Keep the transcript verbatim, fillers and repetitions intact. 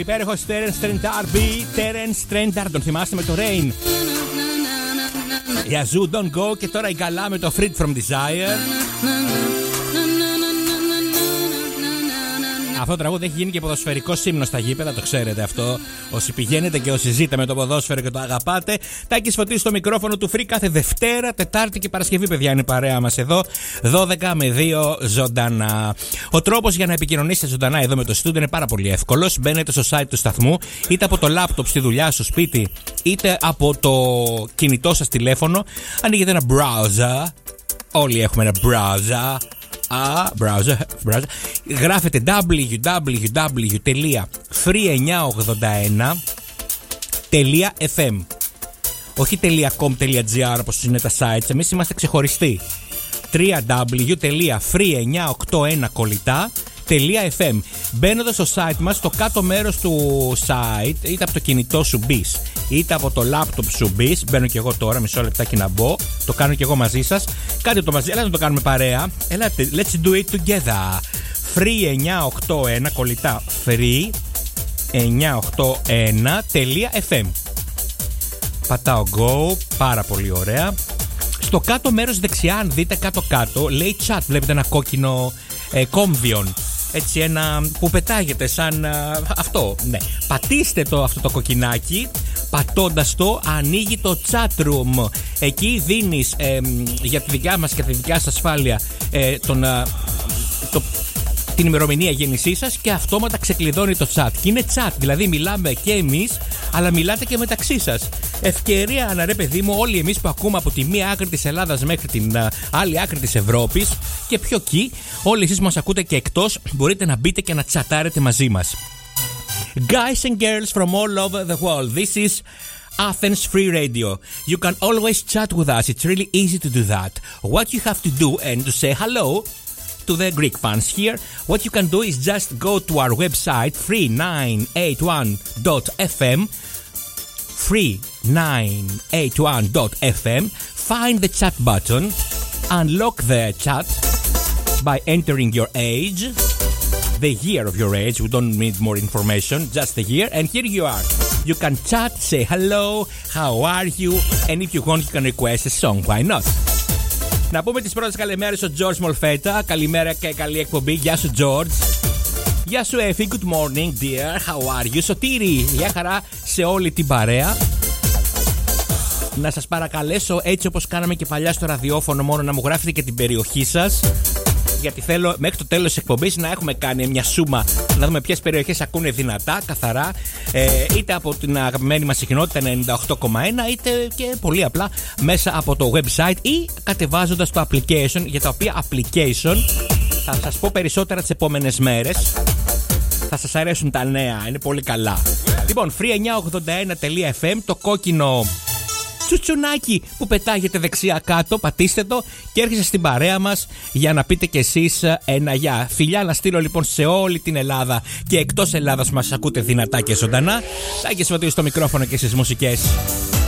υπέροχος Terence Trent D'Arby. Terence Trent D'Arby, τον θυμάστε με το Rain. Yazoo Don't Go και τώρα η καλά με το Freed From Desire. Αυτό το τραγούδι έχει γίνει και ποδοσφαιρικό ύμνο στα γήπεδα, το ξέρετε αυτό. Όσοι πηγαίνετε και όσοι ζείτε με το ποδόσφαιρο και το αγαπάτε. Τάκης Φωτής στο μικρόφωνο του Free κάθε Δευτέρα, Τετάρτη και Παρασκευή, παιδιά, είναι η παρέα μας εδώ. δώδεκα με δύο ζωντανά. Ο τρόπος για να επικοινωνήσετε ζωντανά εδώ με το στούντιο είναι πάρα πολύ εύκολος. Μπαίνετε στο site του σταθμού, είτε από το λάπτοπ στη δουλειά, στο σπίτι, είτε από το κινητό σας τηλέφωνο. Ανοίγετε ένα browser. Όλοι έχουμε ένα browser. Α, browser, browser. Γράφετε double-u double-u double-u τελεία free εννιακόσια ογδόντα ένα τελεία εφ εμ. Όχι .com.gr όπως είναι τα sites. Εμείς είμαστε ξεχωριστοί. double-u double-u τελεία free εννιακόσια ογδόντα ένα κολλητά τελεία εφ εμ. Μπαίνοντας στο site μας, στο κάτω μέρος του site, είτε από το κινητό σου μπεις, είτε από το laptop σου μπεις. Μπαίνω και εγώ τώρα, μισό λεπτάκι να μπω. Το κάνω και εγώ μαζί σας. Κάντε το μαζί, έλα να το κάνουμε παρέα. Ελάτε, let's do it together. Free εννιακόσια ογδόντα ένα κολλητά free εννιακόσια ογδόντα ένα τελεία εφ εμ. Πατάω go, πάρα πολύ ωραία. Στο κάτω μέρος δεξιά, αν δείτε κάτω-κάτω, λέει chat. Βλέπετε ένα κόκκινο ε, κόμβιον. Έτσι, ένα που πετάγεται σαν α, αυτό. Ναι. Πατήστε το, αυτό το κοκκινάκι. Πατώντας το, ανοίγει το chat room. Εκεί δίνεις ε, για τη δικιά μας και τη δικιά σας ασφάλεια ε, τον, α, το, την ημερομηνία γέννησής σας και αυτόματα ξεκλειδώνει το chat. Και είναι chat, δηλαδή μιλάμε και εμείς, αλλά μιλάτε και μεταξύ σας. Ευκαιρία να, ρε παιδί μου, όλοι εμείς που ακούμε από τη μία άκρη της Ελλάδας μέχρι την α, άλλη άκρη της Ευρώπης και πιο εκεί, όλοι εσείς που μας ακούτε και εκτός, μπορείτε να μπείτε και να τσατάρετε μαζί μας. Guys and girls from all over the world, this is Athens Free Radio. You can always chat with us. It's really easy to do that. What you have to do and to say hello to the Greek fans here, what you can do is just go to our website free nine eighty-one dot f m, free nine eighty-one dot f m, find the chat button, unlock the chat by entering your age, the year of your age. We don't need more information, just the year, and here you are. You can chat, say hello, how are you, and if you want you can request a song, why not? Να πούμε τις πρώτες καλημέρες στο George Μολφέτα. Καλημέρα και καλή εκπομπή. Γεια σου George. Γεια σου Εφη. Good morning dear. How are you? Σωτήρη. Γεια χαρά σε όλη την παρέα. Να σας παρακαλέσω, έτσι όπως κάναμε και παλιά στο ραδιόφωνο, μόνο να μου γράφετε και την περιοχή σας. Γιατί θέλω μέχρι το τέλος της εκπομπής να έχουμε κάνει μια σούμα, να δούμε ποιες περιοχές ακούνε δυνατά, καθαρά, ε, είτε από την αγαπημένη μας συχνότητα ενενήντα οκτώ κόμμα ένα, είτε και πολύ απλά μέσα από το website ή κατεβάζοντας το application, για τα οποία application θα σας πω περισσότερα τις επόμενες μέρες. Θα σας αρέσουν τα νέα, είναι πολύ καλά. Λοιπόν, free εννιακόσια ογδόντα ένα τελεία εφ εμ, το κόκκινο τσουτσουνάκι που πετάγεται δεξιά κάτω, πατήστε το και έρχεστε στην παρέα μας για να πείτε κι εσείς ένα γεια. Φιλιά να στείλω λοιπόν σε όλη την Ελλάδα και εκτός Ελλάδας που μας ακούτε δυνατά και ζωντανά. Τάκης Φωτής στο μικρόφωνο και στις μουσικές.